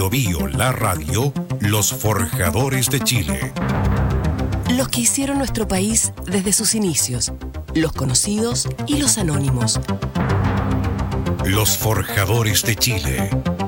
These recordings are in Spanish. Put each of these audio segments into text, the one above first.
Biobío, la radio, los forjadores de Chile. Los que hicieron nuestro país desde sus inicios, los conocidos y los anónimos. Los forjadores de Chile.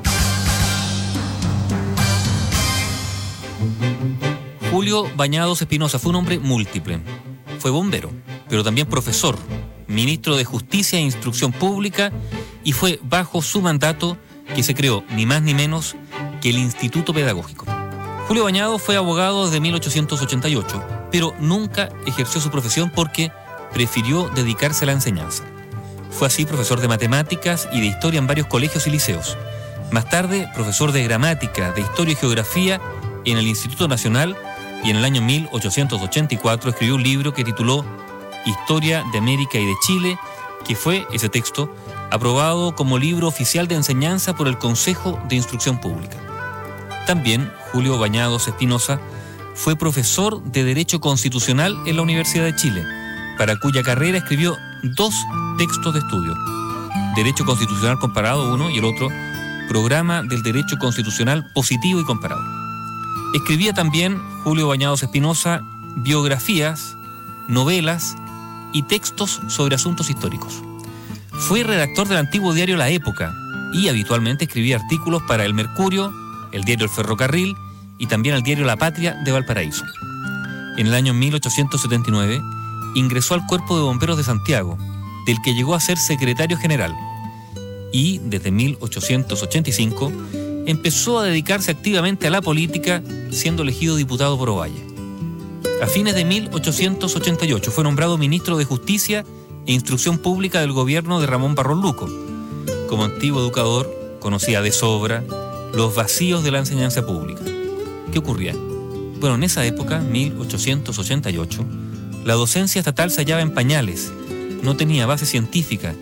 Julio Bañados Espinosa fue un hombre múltiple. Fue bombero, pero también profesor, ministro de Justicia e Instrucción Pública, y fue bajo su mandato que se creó ni más ni menos que el Instituto Pedagógico. Julio Bañados fue abogado desde 1888, pero nunca ejerció su profesión porque prefirió dedicarse a la enseñanza. Fue así profesor de matemáticas y de historia en varios colegios y liceos. Más tarde, profesor de gramática, de historia y geografía en el Instituto Nacional, y en el año 1884 escribió un libro que tituló Historia de América y de Chile, que fue, ese texto, aprobado como libro oficial de enseñanza por el Consejo de Instrucción Pública. También Julio Bañados Espinosa fue profesor de Derecho Constitucional en la Universidad de Chile, para cuya carrera escribió 2 textos de estudio: Derecho Constitucional Comparado, uno, y el otro, Programa del Derecho Constitucional Positivo y Comparado. Escribía también Julio Bañados Espinosa biografías, novelas y textos sobre asuntos históricos. Fue redactor del antiguo diario La Época y habitualmente escribía artículos para El Mercurio, el diario El Ferrocarril y también el diario La Patria de Valparaíso. En el año 1879 ingresó al Cuerpo de Bomberos de Santiago, del que llegó a ser secretario general, y desde 1885 empezó a dedicarse activamente a la política, siendo elegido diputado por Ovalle. A fines de 1888 fue nombrado ministro de Justicia e Instrucción Pública del gobierno de Ramón Barros Luco. Como antiguo educador, conocía de sobra los vacíos de la enseñanza pública. ¿Qué ocurría? Bueno, en esa época, 1888, la docencia estatal se hallaba en pañales, no tenía base científica